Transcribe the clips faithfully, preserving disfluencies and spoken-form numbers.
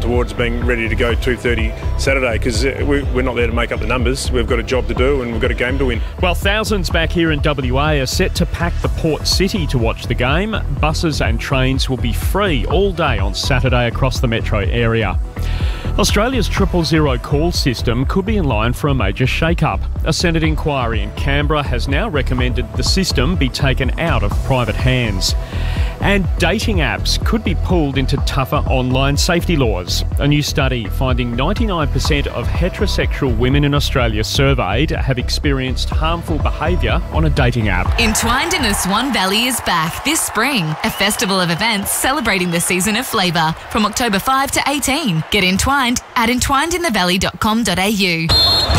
towards being ready to go two thirty Saturday, because we're not there to make up the numbers. We've got a job to do and we've got a game to win. Well, thousands back here in W A are set to pack the Port City to watch the game. Buses and trains will be free all day on Saturday across the metro area. Australia's triple zero call system could be in line for a major shake-up. A Senate inquiry in Canberra has now recommended the system be taken out of private hands. And dating apps could be pulled into tougher online safety laws. A new study finding ninety-nine percent of heterosexual women in Australia surveyed have experienced harmful behaviour on a dating app. Entwined in the Swan Valley is back this spring. A festival of events celebrating the season of flavour from October fifth to eighteen. Get entwined at entwined in the valley dot com dot a u.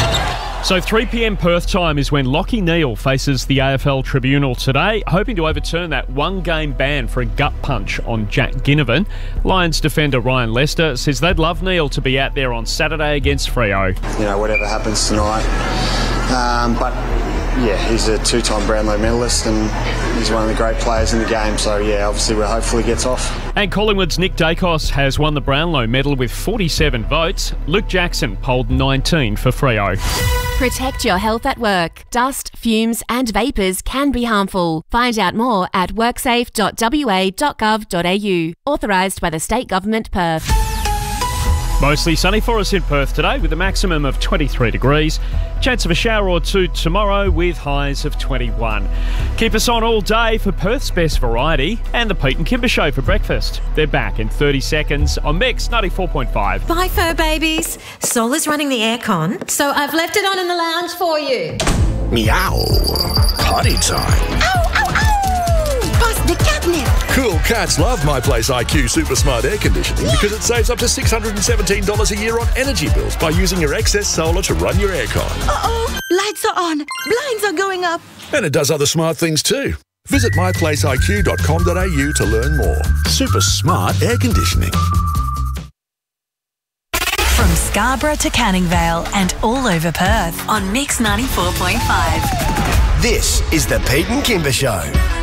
So three p m Perth time is when Lachie Neale faces the A F L Tribunal today, hoping to overturn that one-game ban for a gut punch on Jack Ginnivan. Lions defender Ryan Lester says they'd love Neale to be out there on Saturday against Freo. You know, whatever happens tonight. Um, but, yeah, he's a two-time Brownlow medalist and he's one of the great players in the game. So, yeah, obviously we hopefully gets off. And Collingwood's Nick Dacos has won the Brownlow medal with forty-seven votes. Luke Jackson polled nineteen for Freo. Protect your health at work. Dust, fumes and vapours can be harmful. Find out more at worksafe dot w a dot gov dot a u. Authorised by the State Government, Perth. Mostly sunny for us in Perth today with a maximum of twenty-three degrees. Chance of a shower or two tomorrow with highs of twenty-one. Keep us on all day for Perth's best variety and the Pete and Kimber Show for breakfast. They're back in thirty seconds on Mix ninety-four point five. Bye, fur babies. Sol is running the aircon, so I've left it on in the lounge for you. Meow. Potty time. Ow, ow, ow! Pass the catnip. Cool cats love My Place I Q Super Smart Air Conditioning because it saves up to six hundred seventeen dollars a year on energy bills by using your excess solar to run your aircon. Uh-oh, lights are on, blinds are going up. And it does other smart things too. Visit my place I Q dot com dot a u to learn more. Super smart air conditioning. From Scarborough to Canning Vale and all over Perth on Mix ninety-four point five. This is the Pete and Kimber Show.